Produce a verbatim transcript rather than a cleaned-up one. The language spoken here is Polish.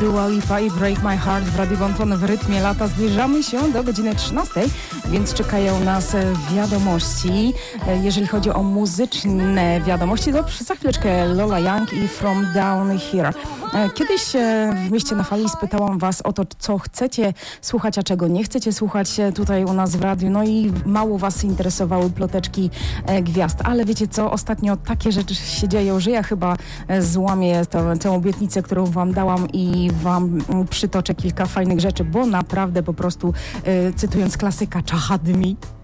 Dua Lipa i Break My Heart w Radiu Bonton w rytmie lata. Zbliżamy się do godziny trzynastej, więc czekają nas wiadomości. Jeżeli chodzi o muzyczne wiadomości, to za chwileczkę Lola Young i From Down Here. Kiedyś w Mieście na Fali spytałam was o to, co chcecie słuchać, a czego nie chcecie słuchać tutaj u nas w radiu. No i mało was interesowały ploteczki gwiazd. Ale wiecie co? Ostatnio takie rzeczy się dzieją, że ja chyba złamię tę, tę obietnicę, którą wam dałam i wam przytoczę kilka fajnych rzeczy, bo naprawdę po prostu, cytując klasyka, czachadmi.